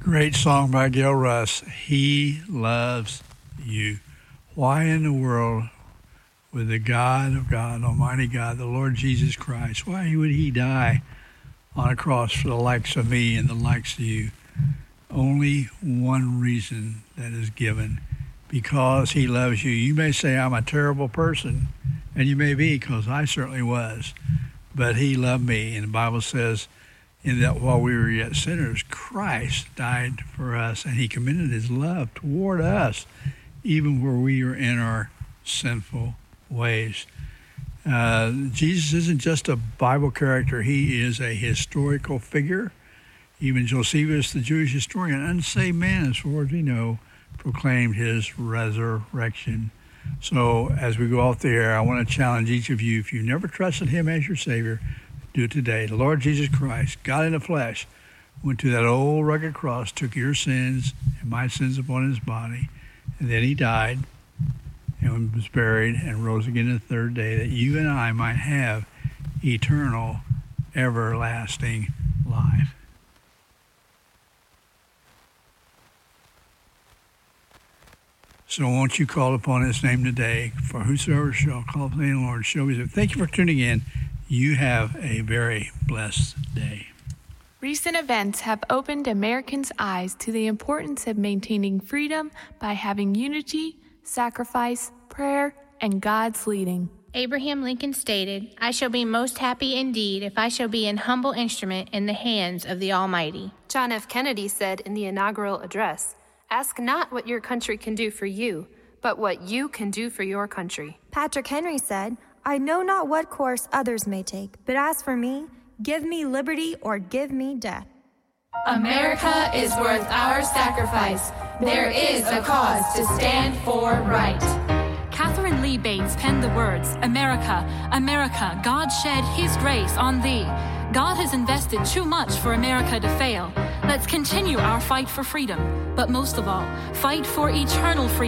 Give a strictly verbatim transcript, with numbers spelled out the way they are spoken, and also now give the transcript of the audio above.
Great song by Gil Russ. He loves you. Why in the world would the God of God, Almighty God, the Lord Jesus Christ, why would he die on a cross for the likes of me and the likes of you? Only one reason that is given, because he loves you. You may say I'm a terrible person, and you may be, because I certainly was, but he loved me, and the Bible says in that while we were yet sinners, Christ died for us, and he commended his love toward us, even where we were in our sinful ways. Uh, Jesus isn't just a Bible character. He is a historical figure. Even Josephus, the Jewish historian, an unsaved man, as far as we know, proclaimed his resurrection. So as we go off the air, I want to challenge each of you, if you've never trusted him as your Savior, do it today. The Lord Jesus Christ, God in the flesh, went to that old rugged cross, took your sins and my sins upon his body, and then he died and was buried and rose again the third day, that you and I might have eternal, everlasting life. So won't you call upon his name today? For whosoever shall call upon the name of the Lord shall be saved. Thank you for tuning in. You have a very blessed day. Recent events have opened Americans' eyes to the importance of maintaining freedom by having unity, sacrifice, prayer, and God's leading. Abraham Lincoln stated, "I shall be most happy indeed if I shall be an humble instrument in the hands of the Almighty." John F. Kennedy said in the inaugural address, "Ask not what your country can do for you, but what you can do for your country." Patrick Henry said, "I know not what course others may take, but as for me, give me liberty or give me death." America is worth our sacrifice. There is a cause to stand for right. Catherine Lee Bates penned the words, "America, America, God shed his grace on thee. God has invested too much for America to fail. Let's continue our fight for freedom, but most of all, fight for eternal freedom."